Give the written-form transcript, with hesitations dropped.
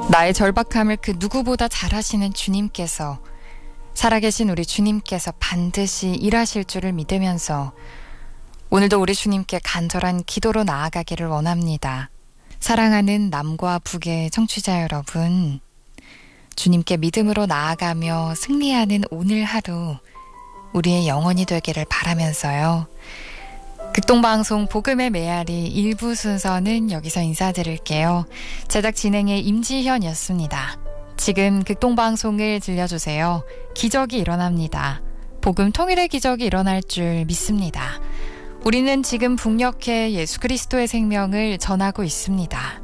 나의 절박함을 그 누구보다 잘 아시는 주님께서, 살아계신 우리 주님께서 반드시 일하실 줄을 믿으면서 오늘도 우리 주님께 간절한 기도로 나아가기를 원합니다. 사랑하는 남과 북의 청취자 여러분, 주님께 믿음으로 나아가며 승리하는 오늘 하루 우리의 영혼이 되기를 바라면서요. 극동방송 복음의 메아리 1부 순서는 여기서 인사드릴게요. 제작 진행의 임지현이었습니다. 지금 극동방송을 들려주세요. 기적이 일어납니다. 복음 통일의 기적이 일어날 줄 믿습니다. 우리는 지금 북녘에 예수 그리스도의 생명을 전하고 있습니다.